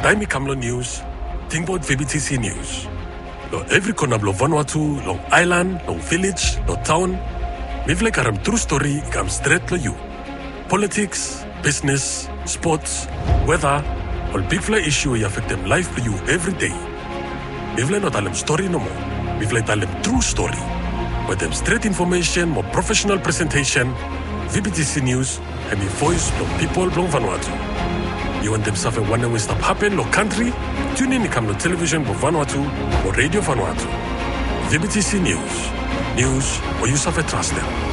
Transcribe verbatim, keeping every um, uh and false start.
Taimi Kamlo News, think about V B T C News. Lo every corner of Vanuatu, long island, long village, long town, mivle karam true story comes straight to you. Politics, business, sports, weather, all big fly issue will affect them life to you every day. Mivle not tell them story no more. Mivle tell them true story. With them straight information, more professional presentation, V B T C News, and the voice from people from Vanuatu. You want them suffer one way stop happen lo country? Tune in to come to television for Vanuatu or radio Vanuatu. V B T C News. News where you suffer trust them.